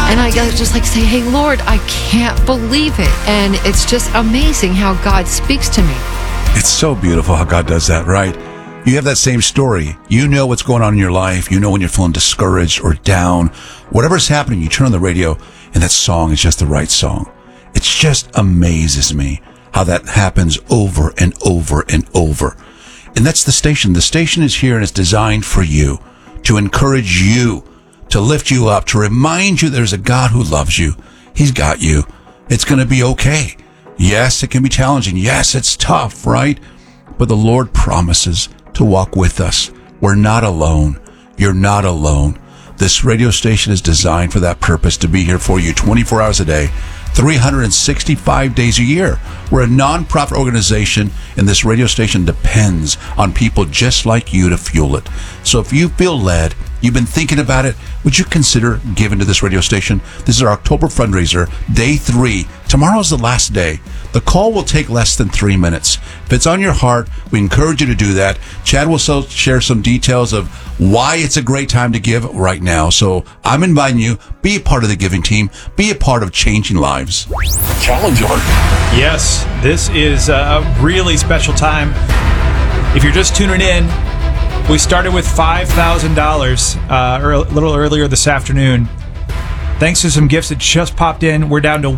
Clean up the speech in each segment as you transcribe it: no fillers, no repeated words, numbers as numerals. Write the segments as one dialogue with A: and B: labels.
A: And I gotta just say, hey, Lord, I can't believe it. And it's just amazing how God speaks to me.
B: It's so beautiful how God does that, right? You have that same story. You know what's going on in your life. You know when you're feeling discouraged or down. Whatever's happening, you turn on the radio and that song is just the right song. It just amazes me how that happens over and over and over. And that's the station. The station is here and it's designed for you, to encourage you, to lift you up, to remind you there's a God who loves you. He's got you. It's going to be okay. Yes, it can be challenging. Yes, it's tough, right? But the Lord promises to walk with us. We're not alone. You're not alone. This radio station is designed for that purpose, to be here for you 24 hours a day, 365 days a year. We're a non-profit organization, and this radio station depends on people just like you to fuel it. So if you feel led, you've been thinking about it, would you consider giving to this radio station? This is our October fundraiser, day 3. Tomorrow's the last day. The call will take less than 3 minutes. If it's on your heart, we encourage you to do that. Chad will share some details of why it's a great time to give right now. So I'm inviting you, be a part of the giving team, be a part of changing lives. Challenge alert.
C: Yes, this is a really special time. If you're just tuning in, we started with $5,000 a little earlier this afternoon. Thanks to some gifts that just popped in, we're down to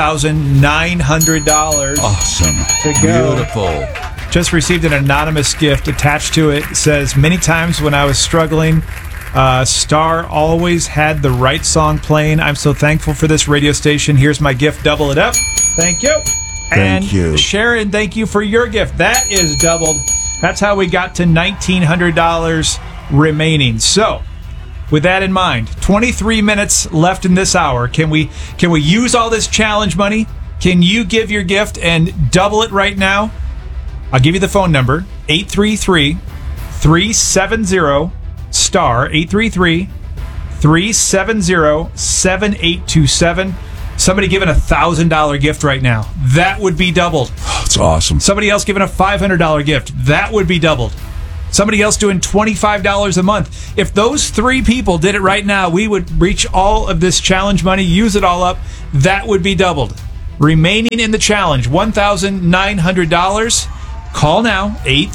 C: $1,900.
B: Awesome.
C: To go.
B: Beautiful.
C: Just received an anonymous gift attached to it. It says, many times when I was struggling, Star always had the right song playing. I'm so thankful for this radio station. Here's my gift. Double it up. Thank you.
B: Thank you.
C: Sharon, thank you for your gift. That is doubled. That's how we got to $1,900 remaining. So, with that in mind, 23 minutes left in this hour. Can we use all this challenge money? Can you give your gift and double it right now? I'll give you the phone number, 833-370-STAR, 833-370-7827. Somebody giving a $1,000 gift right now. That would be doubled.
B: That's awesome.
C: Somebody else giving a $500 gift. That would be doubled. Somebody else doing $25 a month. If those 3 people did it right now, we would reach all of this challenge money, use it all up. That would be doubled. Remaining in the challenge, $1,900. Call now,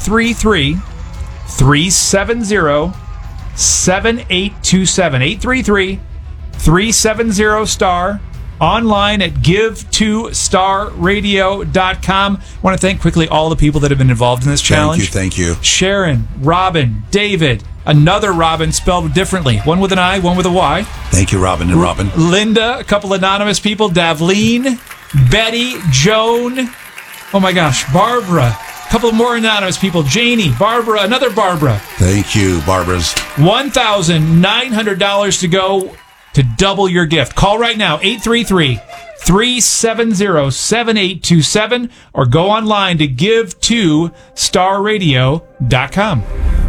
C: 833-370-7827. 833-370-STAR. Online at give2starradio.com. I want to thank quickly all the people that have been involved in this challenge.
B: Thank you.
C: Sharon, Robin, David, another Robin spelled differently. One with an I, one with a Y.
B: Thank you, Robin and Robin.
C: Linda, a couple anonymous people. Davleen, Betty, Joan. Oh my gosh, Barbara. A couple more anonymous people. Janie, Barbara, another Barbara.
B: Thank you, Barbara's.
C: $1,900 to go to double your gift. Call right now, 833-370-7827, or go online to give2starradio.com.